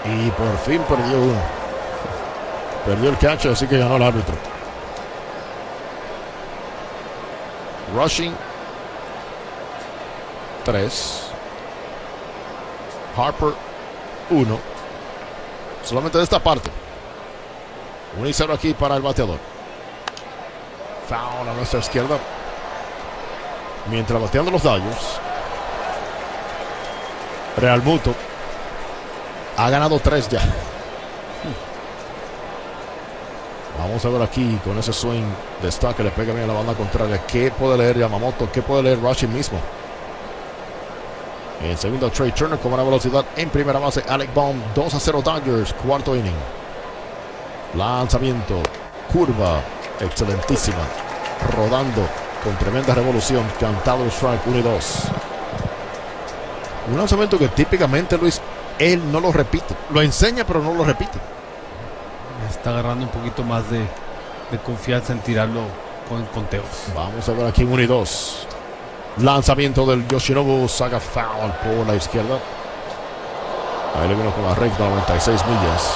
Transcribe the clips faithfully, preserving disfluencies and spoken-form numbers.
Y por fin perdió uno. Perdió el catch, así que ganó el árbitro. Rushing tres. Harper uno. Solamente de esta parte. uno y cero aquí para el bateador. Foul a nuestra izquierda. Mientras bateando los Dodgers, Real Muto ha ganado tres ya. Vamos a ver aquí con ese swing de Stock que le pega bien a la banda contraria. ¿Qué puede leer Yamamoto? ¿Qué puede leer Rushing mismo? En segundo, Trey Turner con buena velocidad. En primera base, Alec Bohm. dos a cero Dodgers. Cuarto inning. Lanzamiento. Curva. Excelentísima. Rodando con tremenda revolución. Cantado el strike. uno y dos. Un lanzamiento que típicamente, Luis, él no lo repite. Lo enseña, pero no lo repite. Está agarrando un poquito más de, de confianza en tirarlo con conteos. Vamos a ver aquí uno y dos. Lanzamiento del Yoshinobu. Saca foul por la izquierda. Ahí le vino con la recta noventa y seis millas.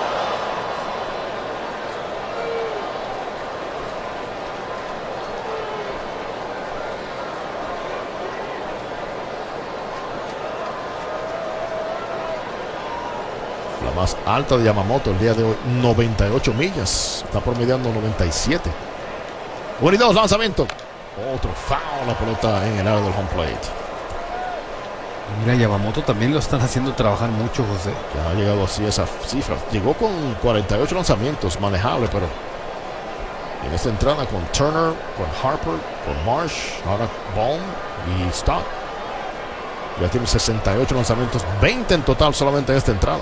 La más alta de Yamamoto el día de hoy, noventa y ocho millas. Está promediando noventa y siete. uno y dos, lanzamiento. Otro foul, la pelota en el área del home plate. Mira, Yamamoto también lo están haciendo trabajar mucho, José. Ya ha llegado así a esa cifra. Llegó con cuarenta y ocho lanzamientos, manejable, pero en esta entrada con Turner, con Harper, con Marsh, ahora Bohm y Stock. Ya tiene sesenta y ocho lanzamientos, veinte en total solamente en esta entrada.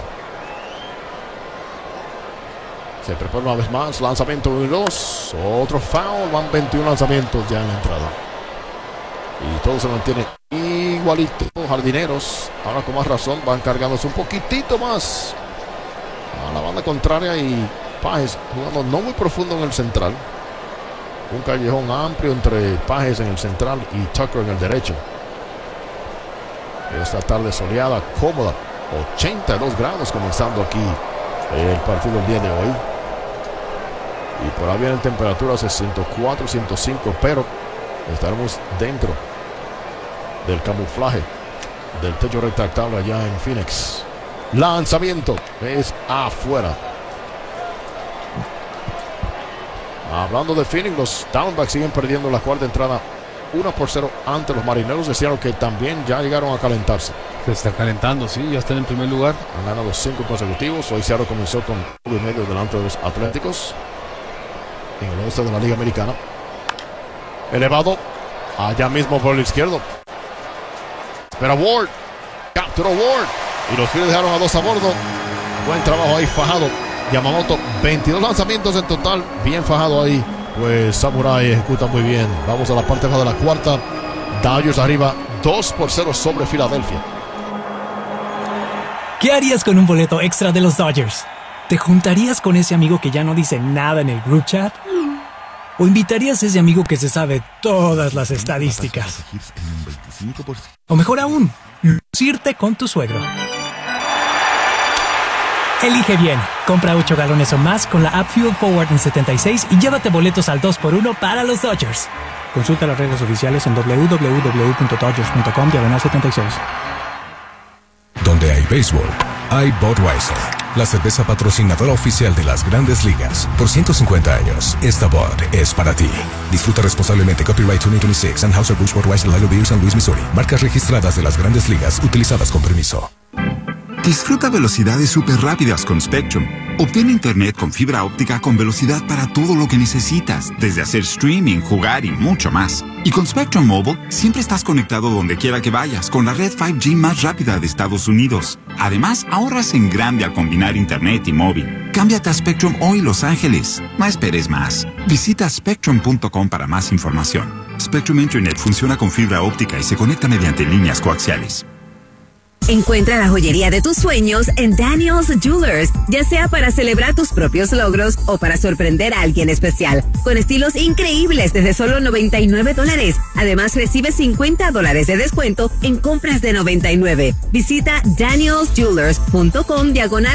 Se prepara una vez más, lanzamiento uno y dos. Otro foul, van veintiún lanzamientos ya en la entrada. Y todo se mantiene igualito. Jardineros, ahora con más razón, van cargándose un poquitito más a la banda contraria. Y Páez jugando no muy profundo en el central. Un callejón amplio entre Páez en el central y Tucker en el derecho. Esta tarde soleada, cómoda, ochenta y dos grados comenzando aquí el partido el día de hoy. Y por ahí vienen temperaturas de ciento cuatro, ciento cinco, pero estaremos dentro del camuflaje del techo retractable allá en Phoenix. Lanzamiento es afuera. Hablando de Phoenix, los Diamondbacks siguen perdiendo la cuarta entrada uno por cero ante los Marineros de Seattle, que también ya llegaron a calentarse. Se está calentando, sí, ya están en primer lugar. Han ganado cinco consecutivos. Hoy Seattle comenzó con uno y medio delante de los Atléticos en el oeste de la Liga Americana. Elevado allá mismo por el izquierdo. Espera Ward. Capturó Ward. Y los Phillies dejaron a dos a bordo. Buen trabajo ahí, fajado. Yamamoto, veintidós lanzamientos en total. Bien fajado ahí. Pues Samurai ejecuta muy bien. Vamos a la parte baja de la cuarta. Dodgers arriba dos por cero sobre Filadelfia. ¿Qué harías con un boleto extra de los Dodgers? ¿Te juntarías con ese amigo que ya no dice nada en el group chat? ¿O invitarías a ese amigo que se sabe todas las estadísticas? O mejor aún, lucirte con tu suegro. Elige bien. Compra ocho galones o más con la app Fuel Forward en setenta y seis y llévate boletos al dos por uno para los Dodgers. Consulta las reglas oficiales en doble u doble u doble u punto dodgers punto com diagonal setenta y seis. Donde hay béisbol, hay Budweiser, la cerveza patrocinadora oficial de las Grandes Ligas. Por ciento cincuenta años, esta Bud es para ti. Disfruta responsablemente. Copyright dos mil veintiséis, Anheuser-Busch Budweiser Lager Beer, San Luis, Missouri. Marcas registradas de las Grandes Ligas, utilizadas con permiso. Disfruta velocidades súper rápidas con Spectrum. Obtén internet con fibra óptica con velocidad para todo lo que necesitas, desde hacer streaming, jugar y mucho más. Y con Spectrum Mobile, siempre estás conectado donde quiera que vayas, con la red cinco G más rápida de Estados Unidos. Además, ahorras en grande al combinar internet y móvil. Cámbiate a Spectrum hoy, Los Ángeles. No esperes más. Visita spectrum punto com para más información. Spectrum Internet funciona con fibra óptica y se conecta mediante líneas coaxiales. Encuentra la joyería de tus sueños en Daniel's Jewelers, ya sea para celebrar tus propios logros o para sorprender a alguien especial, con estilos increíbles desde solo noventa y nueve dólares. Además, recibe cincuenta dólares de descuento en compras de noventa y nueve. Visita daniels jewelers punto com diagonal